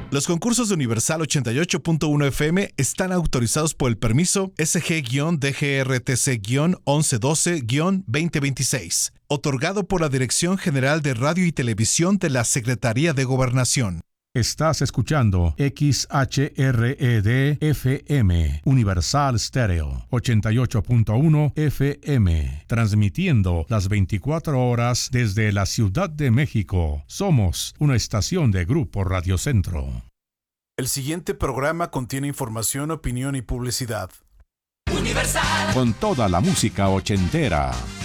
Los concursos de Universal 88.1 FM están autorizados por el permiso SG-DGRTC-1112-2026, otorgado por la Dirección General de Radio y Televisión de la Secretaría de Gobernación. Estás escuchando XHRED-FM, Universal Stereo, 88.1 FM, transmitiendo las 24 horas desde la Ciudad de México. Somos una estación de Grupo Radio Centro. El siguiente programa contiene información, opinión y publicidad. Con toda la música ochentera,